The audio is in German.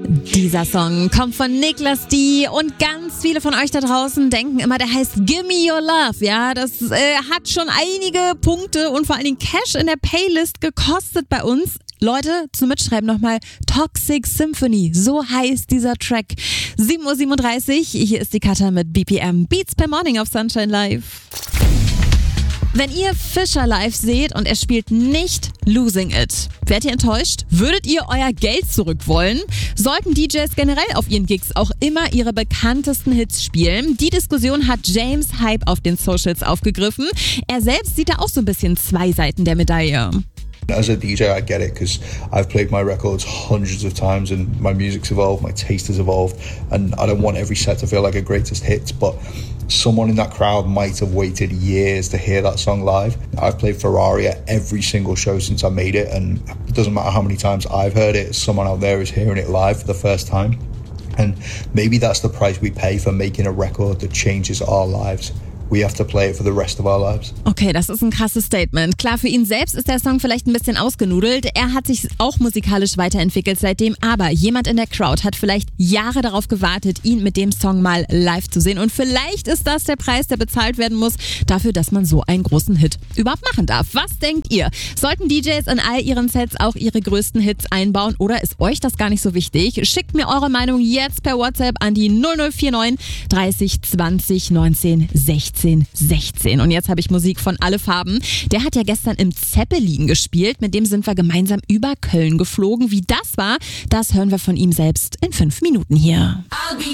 Dieser Song kommt von Niklas D. und ganz viele von euch da draußen denken immer, der heißt Gimme Your Love. Ja, das hat schon einige Punkte und vor allen Dingen Cash in der Playlist gekostet bei uns. Leute, zum Mitschreiben nochmal Toxic Symphony, so heißt dieser Track. 7:37 Uhr, hier ist die Katha mit BPM Beats per Morning auf Sunshine Live. Wenn ihr Fischer live seht und er spielt nicht Losing It, werdet ihr enttäuscht? Würdet ihr euer Geld zurück wollen? Sollten DJs generell auf ihren Gigs auch immer ihre bekanntesten Hits spielen? Die Diskussion hat James Hype auf den Socials aufgegriffen. Er selbst sieht da auch so ein bisschen zwei Seiten der Medaille. As a DJ, I get it because I've played my records hundreds of times and my music's evolved, my taste has evolved, and I don't want every set to feel like a greatest hits, but someone in that crowd might have waited years to hear that song live. I've played Ferrari at every single show since I made it, and it doesn't matter how many times I've heard it, someone out there is hearing it live for the first time. And maybe that's the price we pay for making a record that changes our lives. We have to play it for the rest of our lives. Okay, das ist ein krasses Statement. Klar, für ihn selbst ist der Song vielleicht ein bisschen ausgenudelt. Er hat sich auch musikalisch weiterentwickelt seitdem, aber jemand in der Crowd hat vielleicht Jahre darauf gewartet, ihn mit dem Song mal live zu sehen. Und vielleicht ist das der Preis, der bezahlt werden muss, dafür, dass man so einen großen Hit überhaupt machen darf. Was denkt ihr? Sollten DJs in all ihren Sets auch ihre größten Hits einbauen oder ist euch das gar nicht so wichtig? Schickt mir eure Meinung jetzt per WhatsApp an die 0049 30 20 19 16. Und jetzt habe ich Musik von Alle Farben. Der hat ja gestern im Zeppelin gespielt. Mit dem sind wir gemeinsam über Köln geflogen. Wie das war, das hören wir von ihm selbst in 5 Minuten hier.